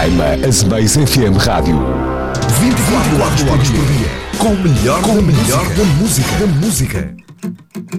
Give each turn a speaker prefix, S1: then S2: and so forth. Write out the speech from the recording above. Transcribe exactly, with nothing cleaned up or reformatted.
S1: Roraima Azeméis F M Rádio.
S2: vinte e quatro horas por dia. Com o melhor, com o melhor da música. Da música.